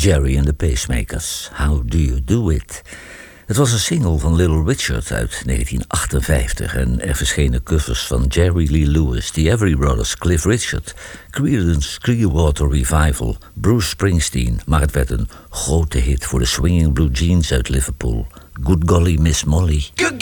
Jerry and the Pacemakers, How Do You Do It? Het was een single van Little Richard uit 1958 en er verschenen covers van Jerry Lee Lewis, The Everly Brothers, Cliff Richard, Creedence Clearwater Revival, Bruce Springsteen, maar het werd een grote hit voor de Swinging Blue Jeans uit Liverpool. Good Golly Miss Molly.